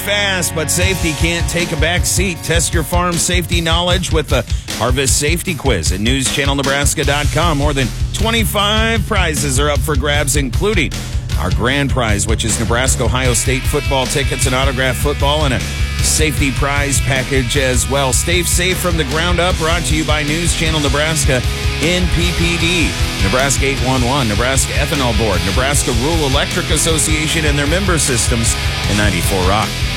Fast, but safety can't take a back seat. Test your farm safety knowledge with the Harvest Safety Quiz at newschannelnebraska.com. More than 25 prizes are up for grabs, including our grand prize, which is Nebraska-Ohio State football tickets and autographed football, and a safety prize package as well. Stay safe from the ground up, brought to you by News Channel Nebraska, NPPD, Nebraska 811, Nebraska Ethanol Board, Nebraska Rural Electric Association, and their member systems, and 94 Rock.